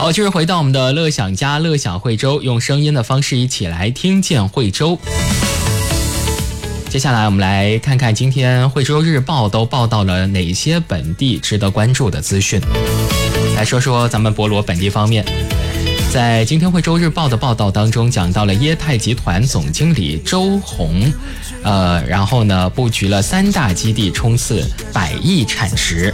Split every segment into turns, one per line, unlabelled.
好，继续回到我们的乐享家乐享惠州，用声音的方式一起来听见惠州。接下来我们来看看今天惠州日报都报道了哪些本地值得关注的资讯。来说说咱们博罗本地方面，在今天惠州日报的报道当中讲到了椰泰集团总经理周红，然后呢布局了3大基地，冲刺100亿产值。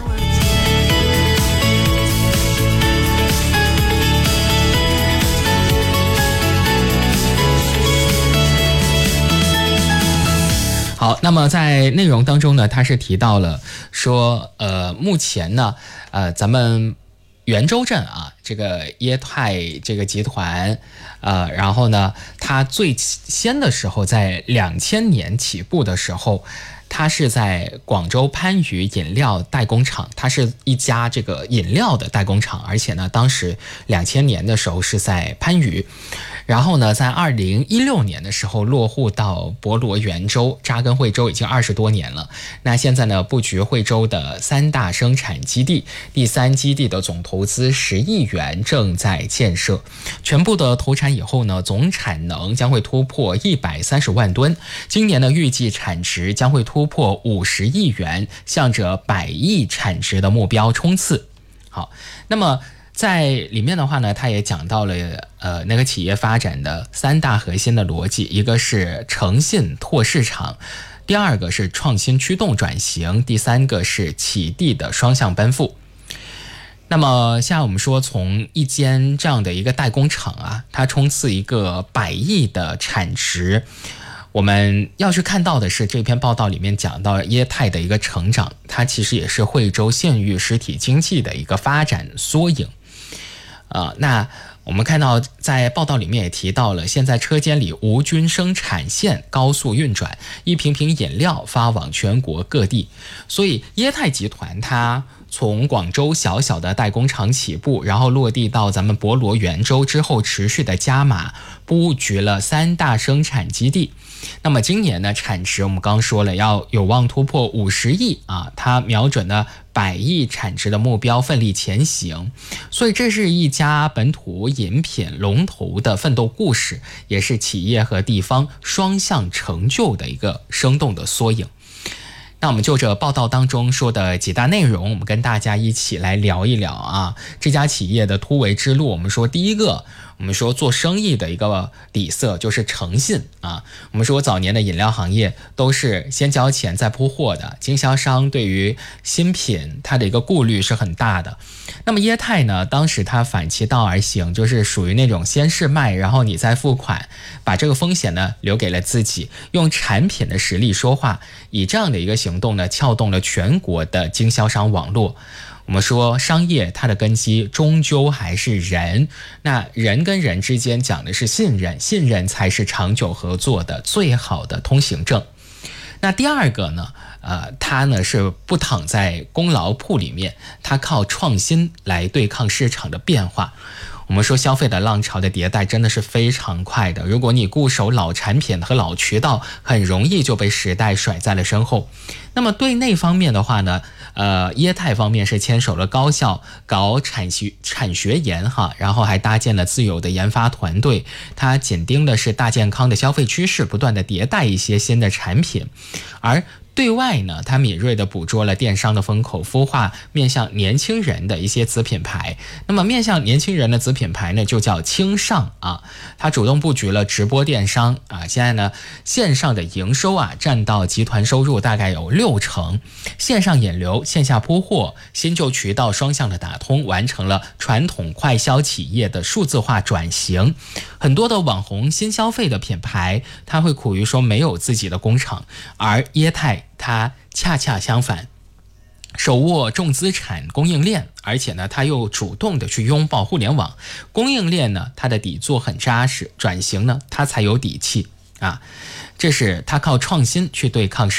好，那么在内容当中呢，他是提到了说，目前呢，咱们元州镇啊，这个椰泰这个集团，然后呢，它最先的时候在2000年起步的时候，它是在广州番禺饮料代工厂，它是一家这个饮料的代工厂，而且呢，当时2000年的时候是在番禺。然后呢，在2016年的时候落户到博罗元州，扎根惠州已经20多年了。那现在呢，布局惠州的3大生产基地，第3基地的总投资10亿元正在建设，全部的投产以后呢，总产能将会突破130万吨，今年呢预计产值将会突破50亿元，向着100亿产值的目标冲刺。好，那么在里面的话呢，他也讲到了那个企业发展的3大核心的逻辑，一个是诚信拓市场，第2个是创新驱动转型，第3个是起地的双向奔赴。那么像我们说，从一间这样的一个代工厂啊，它冲刺一个100亿的产值，我们要去看到的是这篇报道里面讲到椰泰的一个成长，它其实也是惠州县域实体经济的一个发展缩影。那我们看到在报道里面也提到了，现在车间里无菌生产线高速运转，一瓶瓶饮料发往全国各地。所以椰泰集团它从广州小小的代工厂起步，然后落地到咱们博罗元州之后，持续的加码，布局了3大生产基地。那么今年呢，产值我们刚说了要有望突破50亿啊，它瞄准了100亿产值的目标，奋力前行。所以这是一家本土饮品龙头的奋斗故事，也是企业和地方双向成就的一个生动的缩影。那我们就这报道当中说的几大内容，我们跟大家一起来聊一聊啊。这家企业的突围之路，我们说第一个，我们说做生意的一个底色就是诚信啊。我们说早年的饮料行业都是先交钱再铺货的，经销商对于新品它的一个顾虑是很大的。那么椰泰呢，当时它反其道而行，就是属于那种先试卖，然后你再付款，把这个风险呢留给了自己，用产品的实力说话，以这样的一个行动呢，撬动了全国的经销商网络。我们说商业它的根基终究还是人，那人跟人之间讲的是信任，信任才是长久合作的最好的通行证。那第2个呢，它呢是不躺在功劳簿里面，它靠创新来对抗市场的变化。我们说消费的浪潮的迭代真的是非常快的，如果你固守老产品和老渠道，很容易就被时代甩在了身后。那么对内方面的话呢，椰泰方面是牵手了高校搞产学研哈，然后还搭建了自有的研发团队，它紧盯的是大健康的消费趋势，不断的迭代一些新的产品。而对外呢，它敏锐地捕捉了电商的风口，孵化面向年轻人的一些子品牌。那么面向年轻人的子品牌呢，就叫轻上啊。它主动布局了直播电商啊，现在呢线上的营收啊占到集团收入大概有60%，线上引流，线下铺货，新旧渠道双向的打通，完成了传统快消企业的数字化转型。很多的网红新消费的品牌，它会苦于说没有自己的工厂，而椰泰它恰恰相反，手握重资产供应链，而且呢，它又主动的去拥抱互联网供应链呢，它的底座很扎实，转型呢，它才有底气啊。这是它靠创新去对抗